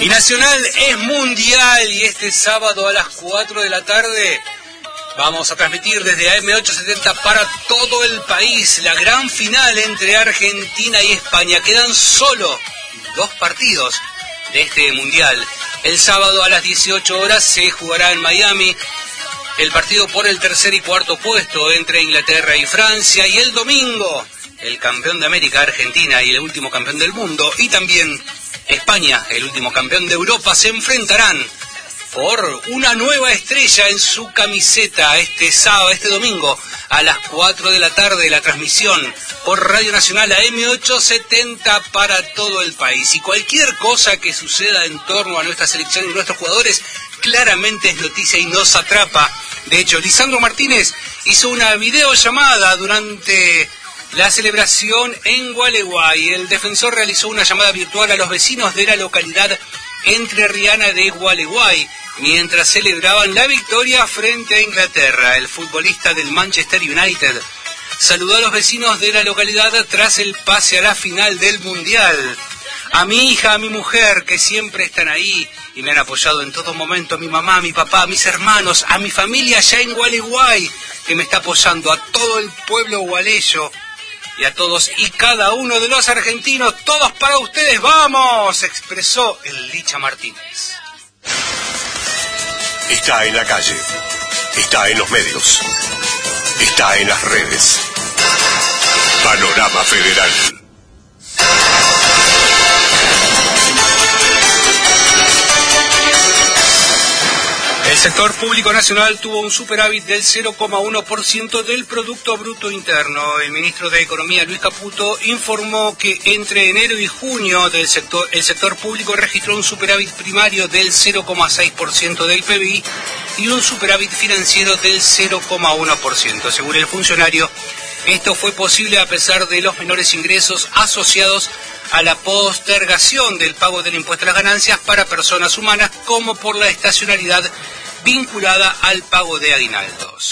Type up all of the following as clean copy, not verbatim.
Y Nacional es mundial y este sábado a las 4 de la tarde vamos a transmitir desde AM870 para todo el país la gran final entre Argentina y España. Quedan solo 2 partidos de este mundial. El sábado a las 18 horas se jugará en Miami el partido por el tercer y cuarto puesto entre Inglaterra y Francia, y el domingo el campeón de América, Argentina, y el último campeón del mundo, y también España, el último campeón de Europa, se enfrentarán por una nueva estrella en su camiseta este domingo a las 4 de la tarde, la transmisión por Radio Nacional AM870 para todo el país. Y cualquier cosa que suceda en torno a nuestra selección y nuestros jugadores claramente es noticia y nos atrapa. De hecho, Lisandro Martínez hizo una videollamada durante la celebración en Gualeguay. El defensor realizó una llamada virtual a los vecinos de la localidad entrerriana de Gualeguay mientras celebraban la victoria frente a Inglaterra. El futbolista del Manchester United saludó a los vecinos de la localidad tras el pase a la final del Mundial. A mi hija, a mi mujer, que siempre están ahí y me han apoyado en todo momento, a mi mamá, a mi papá, a mis hermanos, a mi familia allá en Gualeguay, que me está apoyando, a todo el pueblo gualeyo y a todos y cada uno de los argentinos, todos para ustedes, ¡vamos!, expresó el Licha Martínez. Está en la calle, está en los medios, está en las redes. Panorama Federal. El sector público nacional tuvo un superávit del 0,1% del Producto Bruto Interno. El ministro de Economía, Luis Caputo, informó que entre enero y junio el sector público registró un superávit primario del 0,6% del PBI y un superávit financiero del 0,1%. Según el funcionario, esto fue posible a pesar de los menores ingresos asociados a la postergación del pago del impuesto a las ganancias para personas humanas, como por la estacionalidad vinculada al pago de aguinaldos.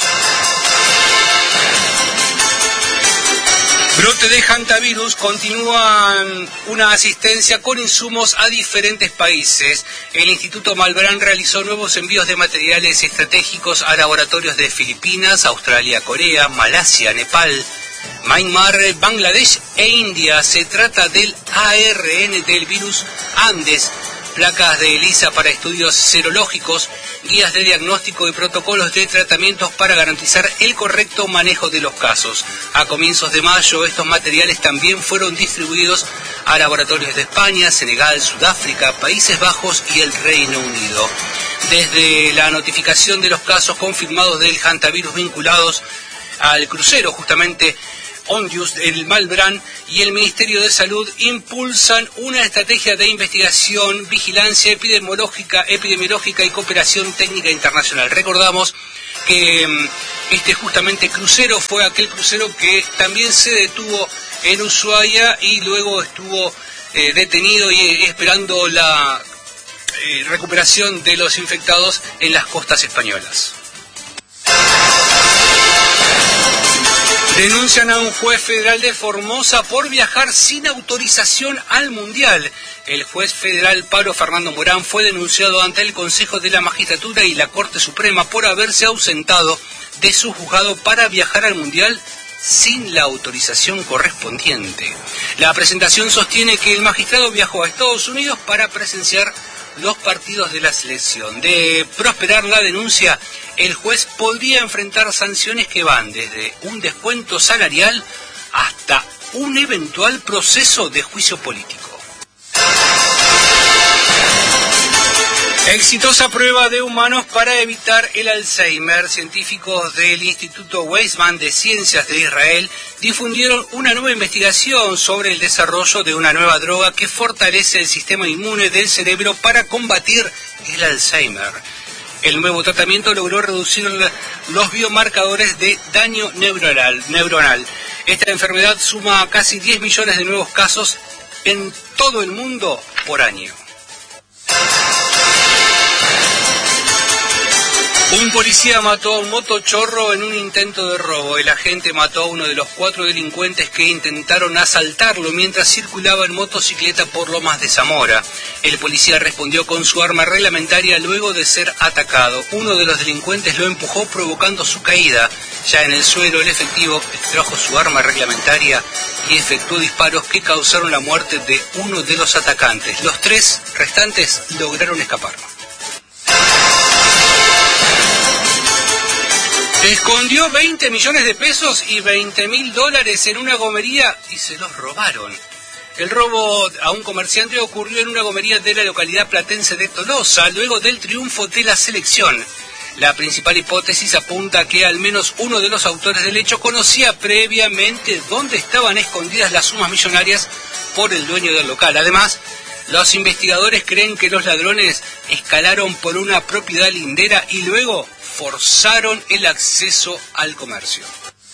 Brote de hantavirus, continúan una asistencia con insumos a diferentes países. El Instituto Malbrán realizó nuevos envíos de materiales estratégicos a laboratorios de Filipinas, Australia, Corea, Malasia, Nepal, Myanmar, Bangladesh e India. Se trata del ARN del virus Andes, placas de ELISA para estudios serológicos, guías de diagnóstico y protocolos de tratamientos para garantizar el correcto manejo de los casos. A comienzos de mayo, estos materiales también fueron distribuidos a laboratorios de España, Senegal, Sudáfrica, Países Bajos y el Reino Unido. Desde la notificación de los casos confirmados del hantavirus vinculados al crucero, justamente Ondius, el Malbrán y el Ministerio de Salud impulsan una estrategia de investigación, vigilancia epidemiológica y cooperación técnica internacional. Recordamos que este justamente crucero fue aquel crucero que también se detuvo en Ushuaia y luego estuvo detenido y esperando la recuperación de los infectados en las costas españolas. Denuncian a un juez federal de Formosa por viajar sin autorización al Mundial. El juez federal Pablo Fernando Morán fue denunciado ante el Consejo de la Magistratura y la Corte Suprema por haberse ausentado de su juzgado para viajar al Mundial sin la autorización correspondiente. La presentación sostiene que el magistrado viajó a Estados Unidos para presenciar los partidos de la selección. De prosperar la denuncia, el juez podría enfrentar sanciones que van desde un descuento salarial hasta un eventual proceso de juicio político. Exitosa prueba de humanos para evitar el Alzheimer. Científicos del Instituto Weizmann de Ciencias de Israel difundieron una nueva investigación sobre el desarrollo de una nueva droga que fortalece el sistema inmune del cerebro para combatir el Alzheimer. El nuevo tratamiento logró reducir los biomarcadores de daño neuronal. Esta enfermedad suma casi 10 millones de nuevos casos en todo el mundo por año. Un policía mató a un motochorro en un intento de robo. El agente mató a uno de los 4 delincuentes que intentaron asaltarlo mientras circulaba en motocicleta por Lomas de Zamora. El policía respondió con su arma reglamentaria luego de ser atacado. Uno de los delincuentes lo empujó provocando su caída. Ya en el suelo, el efectivo extrajo su arma reglamentaria y efectuó disparos que causaron la muerte de uno de los atacantes. Los 3 restantes lograron escapar. Escondió 20 millones de pesos y $20.000 en una gomería y se los robaron. El robo a un comerciante ocurrió en una gomería de la localidad platense de Tolosa, luego del triunfo de la selección. La principal hipótesis apunta a que al menos uno de los autores del hecho conocía previamente dónde estaban escondidas las sumas millonarias por el dueño del local. Además, los investigadores creen que los ladrones escalaron por una propiedad lindera y luego forzaron el acceso al comercio.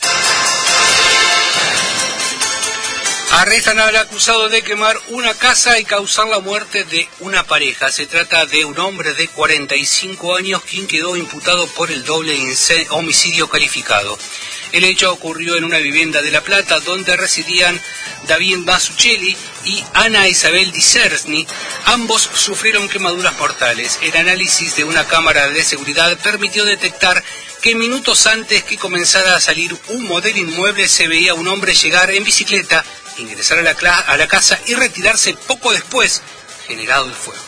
Arrestan al acusado de quemar una casa y causar la muerte de una pareja. Se trata de un hombre de 45 años quien quedó imputado por el doble homicidio calificado. El hecho ocurrió en una vivienda de La Plata donde residían David Mazzucchelli y Ana Isabel Di Sersni. Ambos sufrieron quemaduras mortales. El análisis de una cámara de seguridad permitió detectar que minutos antes que comenzara a salir humo del inmueble se veía un hombre llegar en bicicleta, ingresar a la casa y retirarse poco después, generado el fuego.